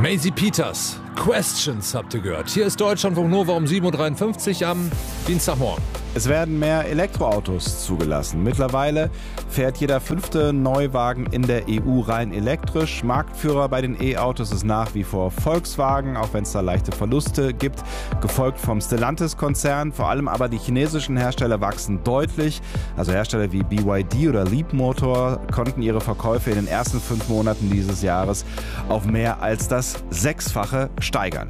Maisie Peters, Questions habt ihr gehört. Hier ist Deutschlandfunk Nova um 7.53 Uhr am Dienstagmorgen. Es werden mehr Elektroautos zugelassen. Mittlerweile fährt jeder 5. Neuwagen in der EU rein elektrisch. Marktführer bei den E-Autos ist nach wie vor Volkswagen, auch wenn es da leichte Verluste gibt. Gefolgt vom Stellantis-Konzern. Vor allem aber die chinesischen Hersteller wachsen deutlich. Also Hersteller wie BYD oder Leapmotor konnten ihre Verkäufe in den ersten 5 Monaten dieses Jahres auf mehr als das 6-fache steigern.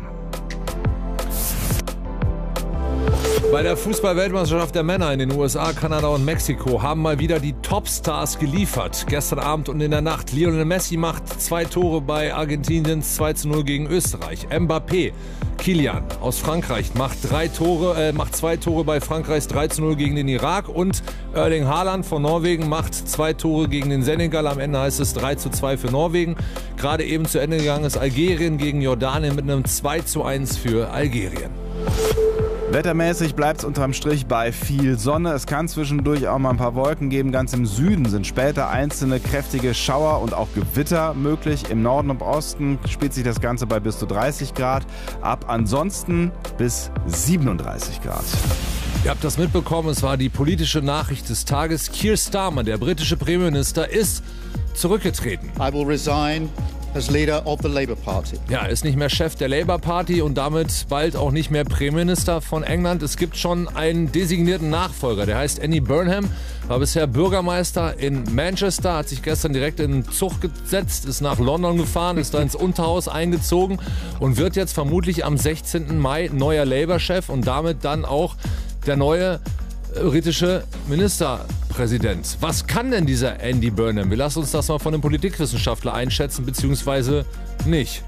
Bei der Fußball-Weltmeisterschaft der Männer in den USA, Kanada und Mexiko haben mal wieder die Topstars geliefert. Gestern Abend und in der Nacht. Lionel Messi macht 2 Tore bei Argentiniens 2:0 gegen Österreich. Mbappé, Kylian aus Frankreich macht 2 Tore bei Frankreichs 3:0 gegen den Irak. Und Erling Haaland von Norwegen macht 2 Tore gegen den Senegal. Am Ende heißt es 3:2 für Norwegen. Gerade eben zu Ende gegangen ist Algerien gegen Jordanien mit einem 2:1 für Algerien. Wettermäßig bleibt es unterm Strich bei viel Sonne. Es kann zwischendurch auch mal ein paar Wolken geben. Ganz im Süden sind später einzelne kräftige Schauer und auch Gewitter möglich. Im Norden und Osten spielt sich das Ganze bei bis zu 30 Grad ab. Ansonsten bis 37 Grad. Ihr habt das mitbekommen, es war die politische Nachricht des Tages. Keir Starmer, der britische Premierminister, ist zurückgetreten. I will resign as leader of the Labour Party. Ja, er ist nicht mehr Chef der Labour Party und damit bald auch nicht mehr Premierminister von England. Es gibt schon einen designierten Nachfolger, der heißt Andy Burnham, war bisher Bürgermeister in Manchester, hat sich gestern direkt in den Zug gesetzt, ist nach London gefahren, ist da ins Unterhaus eingezogen und wird jetzt vermutlich am 16. Mai neuer Labour-Chef und damit dann auch der neue britische Ministerpräsident. Was kann denn dieser Andy Burnham? Wir lassen uns das mal von einem Politikwissenschaftler einschätzen, beziehungsweise nicht.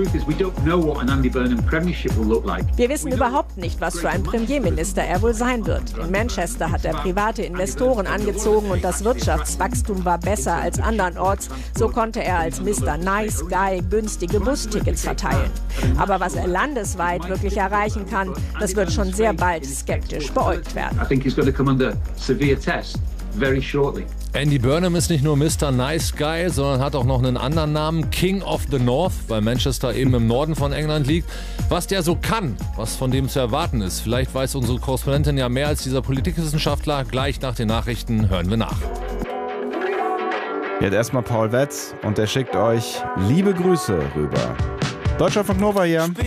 Wir wissen überhaupt nicht, was für ein Premierminister er wohl sein wird. In Manchester hat er private Investoren angezogen und das Wirtschaftswachstum war besser als andernorts. So konnte er als Mr. Nice Guy günstige Bustickets verteilen. Aber was er landesweit wirklich erreichen kann, das wird schon sehr bald skeptisch beäugt werden. Andy Burnham ist nicht nur Mr. Nice Guy, sondern hat auch noch einen anderen Namen, King of the North, weil Manchester eben im Norden von England liegt. Was der so kann, was von dem zu erwarten ist, vielleicht weiß unsere Korrespondentin ja mehr als dieser Politikwissenschaftler. Gleich nach den Nachrichten hören wir nach. Jetzt erstmal Paul Wetz und der schickt euch liebe Grüße rüber. Deutschlandfunk Nova hier.